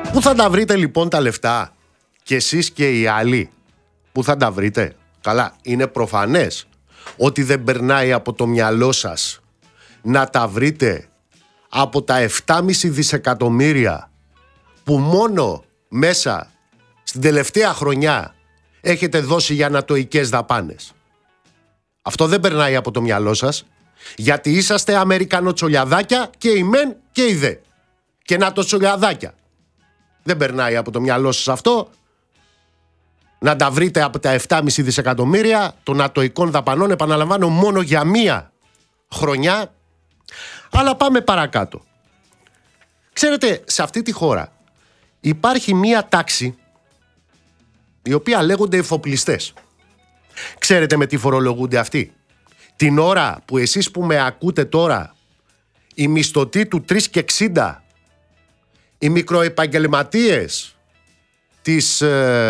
Πού θα τα βρείτε λοιπόν τα λεφτά? Και εσείς και οι άλλοι, πού θα τα βρείτε? Καλά, είναι προφανές ότι δεν περνάει από το μυαλό σας να τα βρείτε από τα 7,5 δισεκατομμύρια που μόνο μέσα στην τελευταία χρονιά έχετε δώσει για ανατοικές δαπάνες. Αυτό δεν περνάει από το μυαλό σας, γιατί είσαστε Αμερικανοτσολιαδάκια και η μεν και η δε. Και να το τσολιαδάκια. Δεν περνάει από το μυαλό σας αυτό, να τα βρείτε από τα 7,5 δισεκατομμύρια των ατοικών δαπανών, επαναλαμβάνω, μόνο για μία χρονιά. Αλλά πάμε παρακάτω. Ξέρετε, σε αυτή τη χώρα υπάρχει μία τάξη η οποία λέγονται εφοπλιστές. Ξέρετε με τι φορολογούνται αυτοί? Την ώρα που εσείς που με ακούτε τώρα, οι μισθωτοί του 3,60, οι μικροεπαγγελματίες της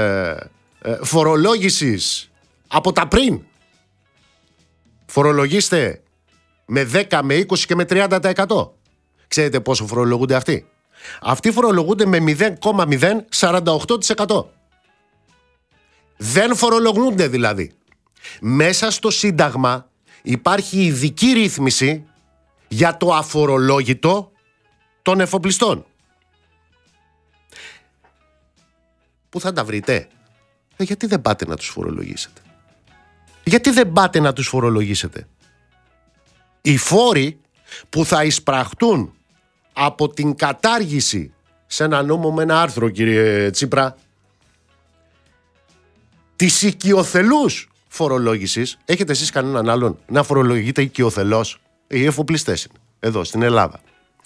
φορολόγησης από τα πριν, φορολογήστε με 10, με 20 και με 30%. Ξέρετε πόσο φορολογούνται αυτοί? Αυτοί φορολογούνται με 0,048%. Δεν φορολογούνται δηλαδή. Μέσα στο Σύνταγμα υπάρχει ειδική ρύθμιση για το αφορολόγητο των εφοπλιστών. Πού θα τα βρείτε? Γιατί δεν πάτε να τους φορολογήσετε? Γιατί δεν πάτε να τους φορολογήσετε? Οι φόροι που θα εισπραχτούν από την κατάργηση, σε ένα νόμο με ένα άρθρο, κύριε Τσίπρα, της οικειοθελούς φορολόγησης, έχετε εσείς κανέναν άλλον να φορολογείτε οικειοθελώς? Οι εφοπλιστές είναι εδώ στην Ελλάδα,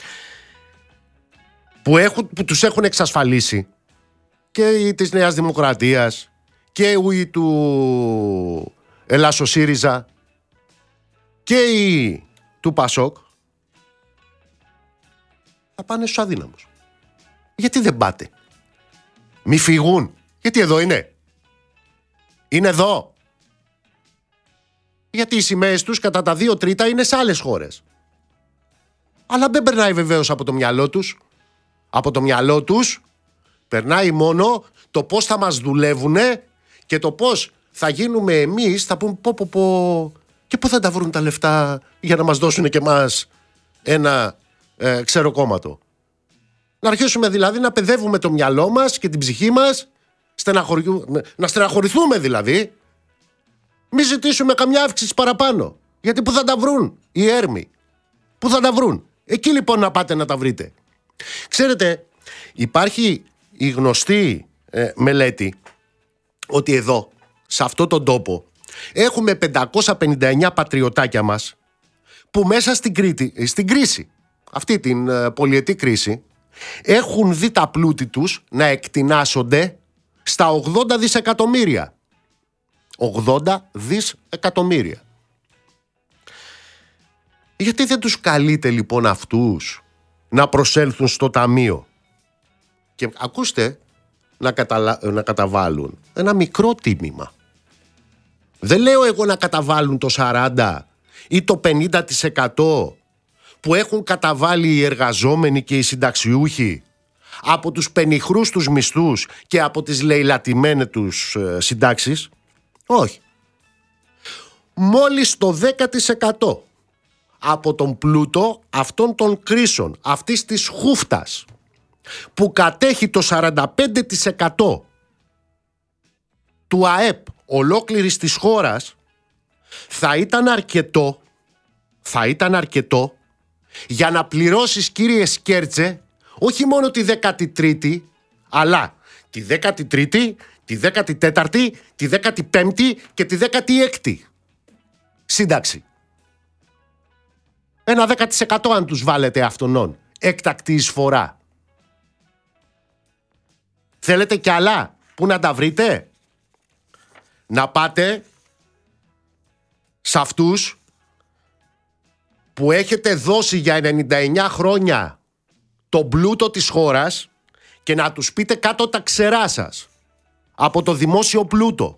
που τους έχουν εξασφαλίσει και της Νέας Δημοκρατίας και οι του Ελλάσσο ΣΥΡΙΖΑ και οι του ΠΑΣΟΚ, θα πάνε στους αδύναμους. Γιατί δεν πάτε? Μη φύγουν. Γιατί εδώ είναι. Είναι εδώ. Γιατί οι σημαίες τους κατά τα 2/3 είναι σε άλλες χώρες. Αλλά δεν περνάει βεβαίως από το μυαλό τους. Από το μυαλό τους περνάει μόνο το πώς θα μας δουλεύουνε και το πώς θα γίνουμε εμείς, θα πούμε πω και πού θα τα βρουν τα λεφτά για να μας δώσουν και εμάς ένα ξεροκόμματο. Να αρχίσουμε δηλαδή να παιδεύουμε το μυαλό μας και την ψυχή μας, να στεναχωρηθούμε δηλαδή. Μη ζητήσουμε καμιά αύξηση παραπάνω. Γιατί πού θα τα βρουν οι έρμοι? Πού θα τα βρουν? Εκεί λοιπόν να πάτε να τα βρείτε. Ξέρετε, υπάρχει η γνωστή μελέτη ότι εδώ, σε αυτόν τον τόπο, έχουμε 559 πατριωτάκια μας που μέσα στην κρίση, αυτή την πολυετή κρίση, έχουν δει τα πλούτη τους να εκτινάσσονται στα 80 δισεκατομμύρια. 80 δισεκατομμύρια. Γιατί δεν τους καλείτε λοιπόν αυτούς να προσέλθουν στο ταμείο και ακούστε να καταβάλουν ένα μικρό τίμημα? Δεν λέω εγώ να καταβάλουν το 40% ή το 50% που έχουν καταβάλει οι εργαζόμενοι και οι συνταξιούχοι από τους πενιχρούς τους μισθούς και από τις λαιλατημένες τους συντάξεις. Όχι. Μόλις το 10% από τον πλούτο αυτών των κρίσεων, αυτής της χούφτας που κατέχει το 45% του ΑΕΠ ολόκληρης της χώρας, θα ήταν αρκετό για να πληρώσεις, κύριε Σκέρτσε, όχι μόνο τη 13η, αλλά τη 13η, τη 14η, τη 15η και τη 16η σύνταξη. Ένα 10% αν τους βάλετε αυτονών έκτακτη εισφορά. Θέλετε κι άλλα? Πού να τα βρείτε? Να πάτε σε αυτούς που έχετε δώσει για 99 χρόνια τον πλούτο της χώρας και να τους πείτε κάτω τα ξερά σας από το δημόσιο πλούτο.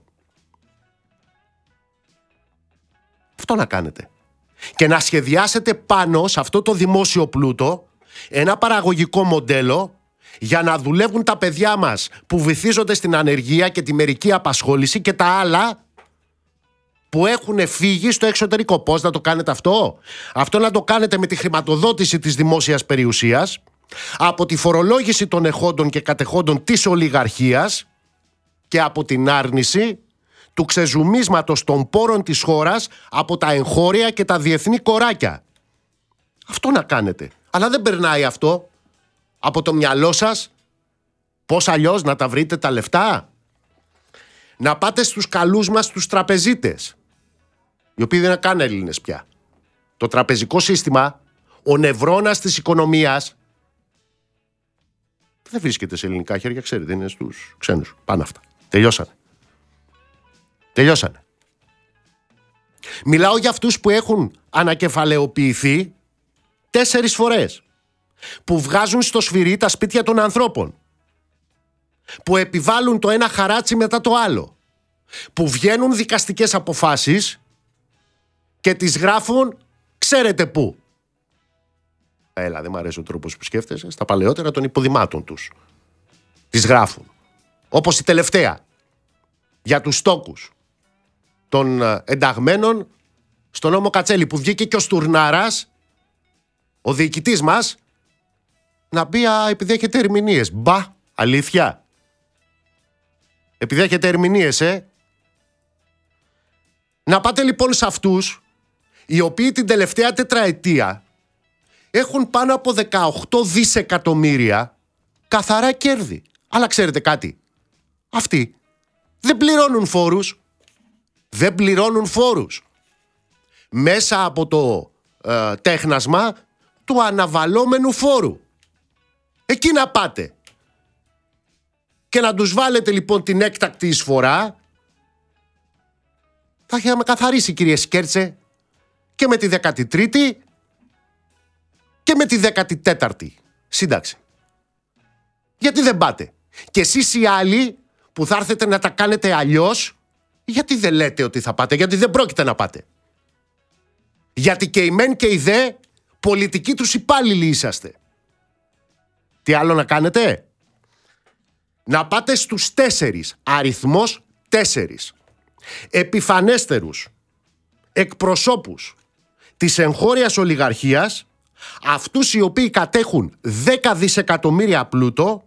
Αυτό να κάνετε. Και να σχεδιάσετε πάνω σε αυτό το δημόσιο πλούτο ένα παραγωγικό μοντέλο για να δουλεύουν τα παιδιά μας που βυθίζονται στην ανεργία και τη μερική απασχόληση και τα άλλα που έχουν φύγει στο εξωτερικό. Πώς να το κάνετε αυτό? Αυτό να το κάνετε με τη χρηματοδότηση της δημόσιας περιουσίας, από τη φορολόγηση των εχόντων και κατεχόντων της ολιγαρχίας και από την άρνηση του ξεζουμίσματος των πόρων της χώρας από τα εγχώρια και τα διεθνή κοράκια. Αυτό να κάνετε. Αλλά δεν περνάει αυτό από το μυαλό σας. Πώς αλλιώς να τα βρείτε τα λεφτά? Να πάτε στους καλούς μας τους τραπεζίτες, οι οποίοι δεν είναι καν Έλληνες πια. Το τραπεζικό σύστημα, ο νευρώνας της οικονομίας, δεν βρίσκεται σε ελληνικά χέρια, ξέρετε, είναι στους ξένους. Πάνε αυτά. Τελειώσανε. Μιλάω για αυτούς που έχουν ανακεφαλαιοποιηθεί 4 φορές, που βγάζουν στο σφυρί τα σπίτια των ανθρώπων, που επιβάλλουν το ένα χαράτσι μετά το άλλο, που βγαίνουν δικαστικές αποφάσεις και τις γράφουν ξέρετε πού. Έλα, δεν μου αρέσει ο τρόπος που σκέφτεσαι. Στα παλαιότερα των υποδημάτων τους τις γράφουν. Όπως η τελευταία για τους στόκους των ενταγμένων στον νόμο Κατσέλη, που βγήκε και ο Στουρνάρας, ο διοικητής μας, να πει επειδή έχετε ερμηνείες. Μπα, αλήθεια? Επειδή έχετε ερμηνείες, Να πάτε λοιπόν σε αυτούς οι οποίοι την τελευταία τετραετία έχουν πάνω από 18 δισεκατομμύρια καθαρά κέρδη. Αλλά ξέρετε κάτι? Αυτοί δεν πληρώνουν φόρους. Δεν πληρώνουν φόρους. Μέσα από το τέχνασμα του αναβαλώμενου φόρου. Εκεί να πάτε. Και να τους βάλετε λοιπόν την έκτακτη εισφορά. Θα είχαμε καθαρίσει, κύριε Σκέρτσε, και με τη 13η και με τη 14η σύνταξη. Γιατί δεν πάτε? Και εσείς οι άλλοι που θα έρθετε να τα κάνετε αλλιώς, γιατί δεν λέτε ότι θα πάτε? Γιατί δεν πρόκειται να πάτε. Γιατί και οι μεν και οι δε πολιτικοί τους υπάλληλοι είσαστε. Τι άλλο να κάνετε? Να πάτε στους 4, αριθμός 4, επιφανέστερους εκπροσώπους της εγχώριας ολιγαρχίας, αυτούς οι οποίοι κατέχουν 10 δισεκατομμύρια πλούτο,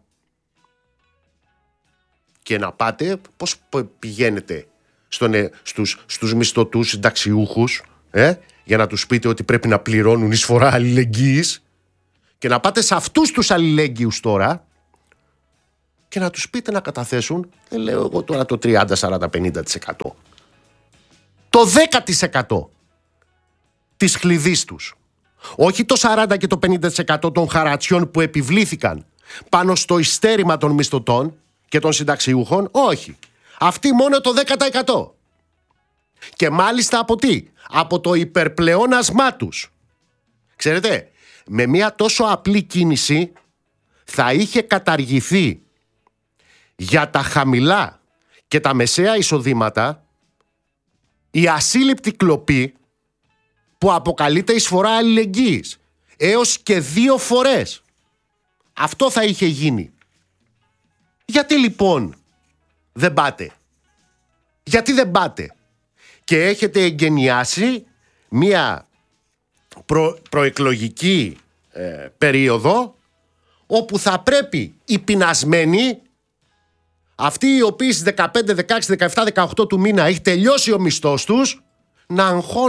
και να πάτε, πώς πηγαίνετε στους μισθωτούς συνταξιούχους, για να τους πείτε ότι πρέπει να πληρώνουν εισφορά αλληλεγγύης, και να πάτε σε αυτούς τους αλληλέγγυους τώρα και να τους πείτε να καταθέσουν, δεν λέω εγώ τώρα το 30, 40, 50%, το 10% της χλειδής τους. Όχι το 40 και το 50% των χαρατσιών που επιβλήθηκαν πάνω στο ειστέρημα των μισθωτών και των συνταξιούχων. Όχι. Αυτοί μόνο το 10%. Και μάλιστα από τι? Από το υπερπλεόνασμά τους. Ξέρετε, με μια τόσο απλή κίνηση θα είχε καταργηθεί για τα χαμηλά και τα μεσαία εισοδήματα η ασύλληπτη κλοπή που αποκαλείται εισφορά αλληλεγγύης, έως και 2 φορές. Αυτό θα είχε γίνει. Γιατί λοιπόν δεν πάτε? Γιατί δεν πάτε? Και έχετε εγκαινιάσει μία προεκλογική περίοδο όπου θα πρέπει οι πεινασμένοι, αυτοί οι οποίοι στις 15, 16, 17, 18 του μήνα έχει τελειώσει ο μισθός τους, να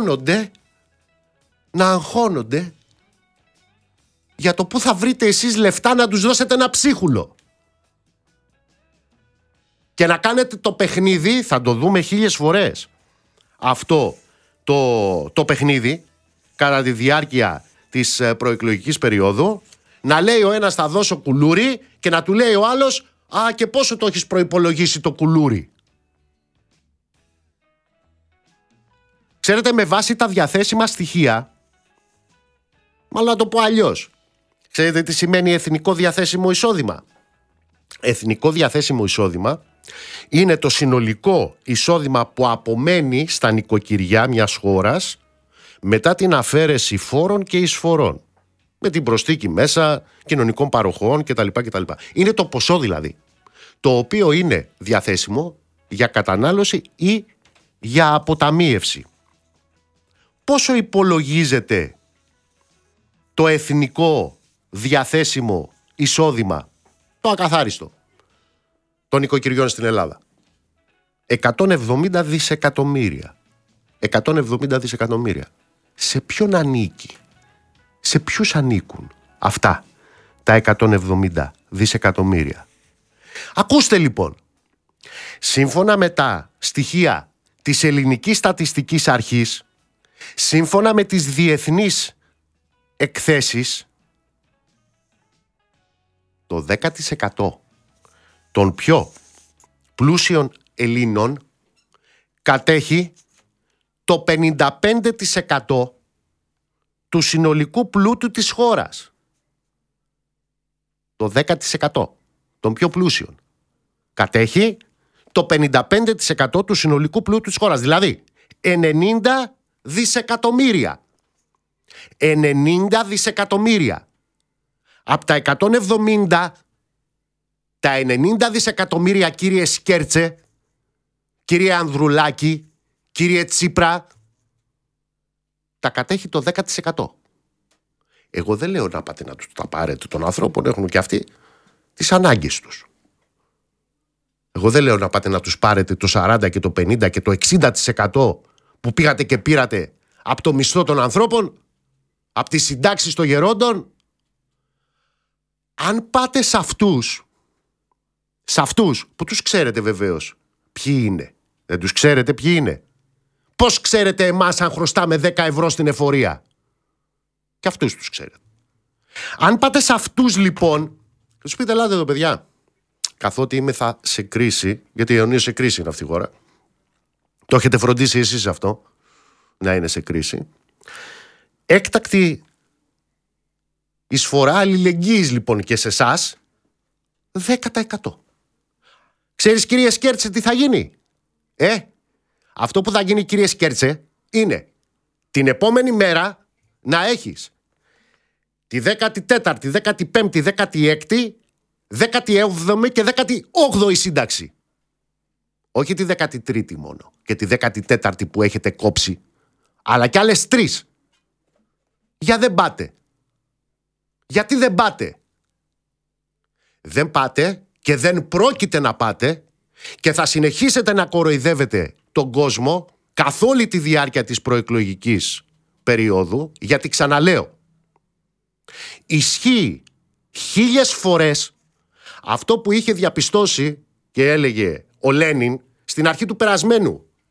αγχώνονται για το πού θα βρείτε εσείς λεφτά να τους δώσετε ένα ψίχουλο. Και να κάνετε το παιχνίδι, θα το δούμε 1000 φορές αυτό το παιχνίδι κατά τη διάρκεια της προεκλογικής περίοδου, να λέει ο ένας θα δώσω κουλούρι και να του λέει ο άλλος και πόσο το έχεις προϋπολογίσει το κουλούρι? Ξέρετε, με βάση τα διαθέσιμα στοιχεία, μάλλον να το πω αλλιώς, ξέρετε τι σημαίνει εθνικό διαθέσιμο εισόδημα? Εθνικό διαθέσιμο εισόδημα είναι το συνολικό εισόδημα που απομένει στα νοικοκυριά μιας χώρας μετά την αφαίρεση φόρων και εισφορών. Με την προσθήκη μέσα κοινωνικών παροχών κτλ. Είναι το ποσό δηλαδή, το οποίο είναι διαθέσιμο για κατανάλωση ή για αποταμίευση. Πόσο υπολογίζεται το εθνικό διαθέσιμο εισόδημα, το ακαθάριστο, των οικοκυριών στην Ελλάδα? 170 δισεκατομμύρια. 170 δισεκατομμύρια. Σε ποιον ανήκει? Σε ποιους ανήκουν αυτά τα 170 δισεκατομμύρια? Ακούστε λοιπόν. Σύμφωνα με τα στοιχεία της Ελληνικής Στατιστικής Αρχής, σύμφωνα με τις διεθνείς εκθέσεις, το 10% των πιο πλούσιων Ελλήνων κατέχει το 55% του συνολικού πλούτου της χώρας. Το 10% των πιο πλούσιων κατέχει το 55% του συνολικού πλούτου της χώρας. Δηλαδή 90 δισεκατομμύρια. 90 δισεκατομμύρια. Από τα 170, τα 90 δισεκατομμύρια, κύριε Σκέρτσε, κύριε Ανδρουλάκη, κύριε Τσίπρα, τα κατέχει το 10%. Εγώ δεν λέω να πάτε να τους τα πάρετε των ανθρώπων, έχουν και αυτοί τις ανάγκες τους. Εγώ δεν λέω να πάτε να τους πάρετε το 40 και το 50 και το 60% που πήγατε και πήρατε από το μισθό των ανθρώπων, από τις συντάξεις των γερόντων. Αν πάτε σε αυτούς που τους ξέρετε βεβαίως ποιοι είναι, δεν τους ξέρετε ποιοι είναι. Πώς ξέρετε εμάς αν χρωστάμε 10 ευρώ στην εφορία? Και αυτούς τους ξέρετε. Αν πάτε σε αυτούς λοιπόν, και τους πείτε, ελάτε εδώ παιδιά, καθότι είμαι σε κρίση, γιατί αιωνίως σε κρίση είναι αυτή η χώρα, το έχετε φροντίσει εσείς αυτό, να είναι σε κρίση, έκτακτη εισφορά αλληλεγγύης λοιπόν και σε εσάς, 10%. Ξέρεις, κύριε Σκέρτσε, τι θα γίνει? Αυτό που θα γίνει, κύριε Σκέρτσε, είναι την επόμενη μέρα να έχεις τη 14η, 15η, 16η, 17η και 18η σύνταξη. Όχι τη 13η μόνο και τη 14η που έχετε κόψει, αλλά και άλλες 3. Δεν πάτε. Γιατί δεν πάτε? Δεν πάτε και δεν πρόκειται να πάτε και θα συνεχίσετε να κοροϊδεύετε τον κόσμο καθ' όλη τη διάρκεια της προεκλογικής περίοδου, γιατί ξαναλέω, ισχύει 1000 φορές αυτό που είχε διαπιστώσει και έλεγε ο Λένιν στην αρχή του περασμένου